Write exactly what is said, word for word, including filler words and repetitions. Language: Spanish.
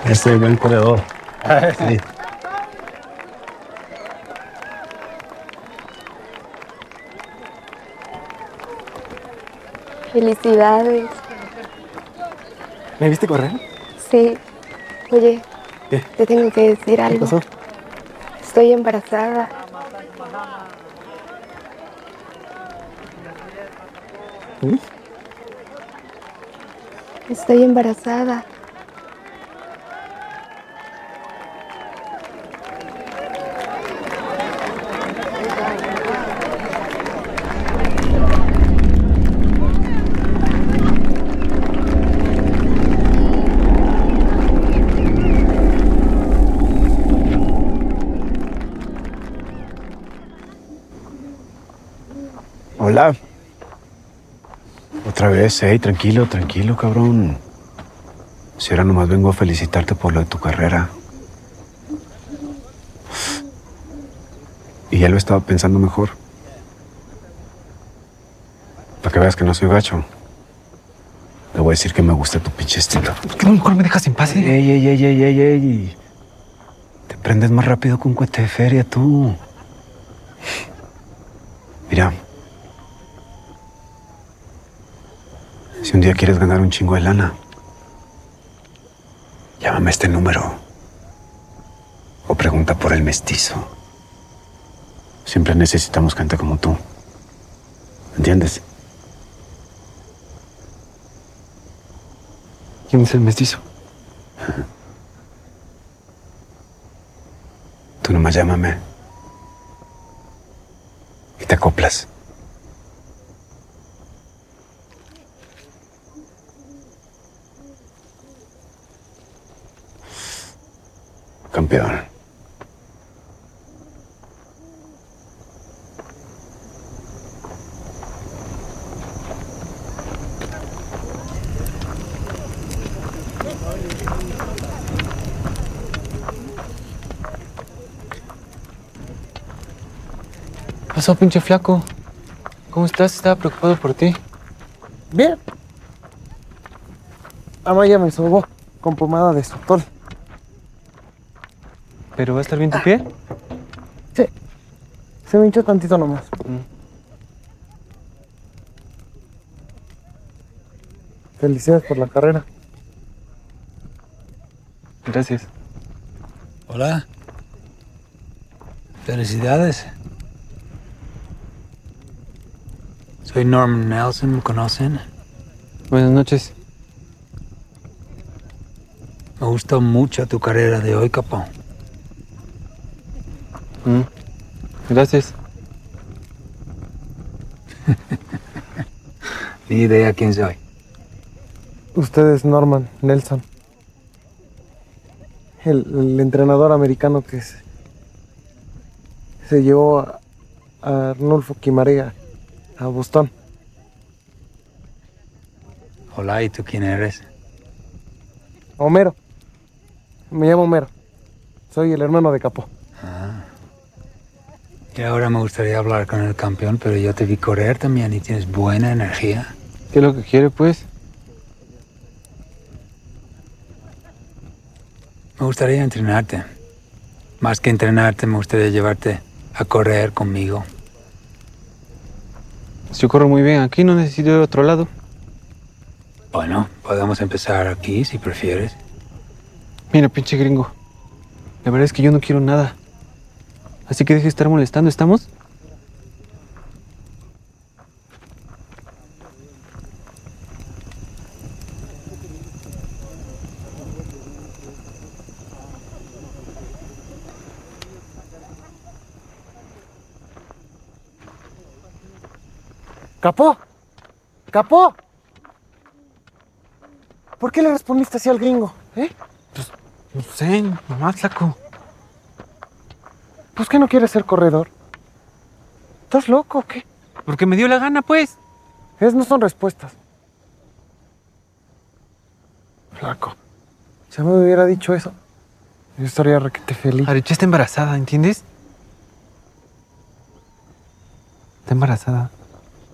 Este buen corredor. Sí. Felicidades. ¿Me viste correr? Sí. Oye, ¿Qué? te tengo que decir algo. ¿Qué pasó? Estoy embarazada. ¿Mm? Estoy embarazada. Hola. Otra vez, hey, tranquilo, tranquilo, cabrón. Si ahora nomás vengo a felicitarte por lo de tu carrera. Y ya lo estaba pensando mejor. Para que veas que no soy gacho. Te voy a decir que me gusta tu pinche estilo. ¿Por qué no mejor me dejas en paz? Ey, ey, ey, ey, ey, ey. Te prendes más rápido que un cohete de feria, tú. Mira. Si un día quieres ganar un chingo de lana, llámame a este número. O pregunta por el mestizo. Siempre necesitamos gente como tú. ¿Entiendes? ¿Quién es el mestizo? Tú nomás llámame. Y te acoplas. Campeón. ¿Qué pasó, pinche flaco? ¿Cómo estás? Estaba preocupado por ti. Bien. Amaya me sobó con pomada de sotol. ¿Pero va a estar bien tu pie? Sí. Se me hinchó tantito nomás. Mm. Felicidades por la carrera. Gracias. Hola. Felicidades. Soy Norman Nelson, ¿me conocen? Buenas noches. Me gustó mucho tu carrera de hoy, capo. Mm. Gracias. Ni idea quién soy. Usted es Norman Nelson. El, el entrenador americano que se, se llevó a, a Arnulfo Quimarega a Boston. Hola, ¿y tú quién eres? Homero. Me llamo Homero. Soy el hermano de Capó. Ah. Y ahora me gustaría hablar con el campeón, pero yo te vi correr también y tienes buena energía. ¿Qué es lo que quiere, pues? Me gustaría entrenarte. Más que entrenarte, me gustaría llevarte a correr conmigo. Yo corro muy bien aquí, no necesito ir a otro lado. Bueno, podemos empezar aquí si prefieres. Mira, pinche gringo. La verdad es que yo no quiero nada. Así que deje de estar molestando, ¿estamos? ¡Capó! ¡Capó! ¿Por qué le respondiste así al gringo? ¿Eh? No sé, nomás, flaco. ¿Pues qué no quieres ser corredor? ¿Estás loco o qué? Porque me dio la gana, pues. Esas no son respuestas. Flaco. Si me hubiera dicho eso, yo estaría requete feliz. Arecha está embarazada, ¿entiendes? Está embarazada.